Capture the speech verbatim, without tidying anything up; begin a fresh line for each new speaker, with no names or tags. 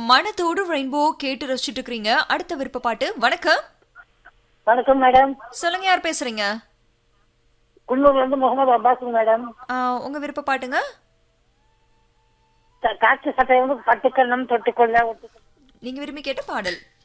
மனதோடு ரெயின்போ கேட்டு ரசிச்சுட்டு இருக்கீங்க. அடுத்த விருப்ப பாட்டு. வணக்கம்.
வணக்கம் மேடம்.
சொல்லுங்க, யார் பேசுறீங்க?
குன்னூர்ல இருந்து முகமது அப்பாஸ் மேடம்.
உங்க விருப்ப பாட்டுங்க.
காற்று சட்டை வந்து பட்டுக்கண்ணம் தொட்டுக்கொள்ள.
நீங்க விரும்பி கேட்ட பாடல்.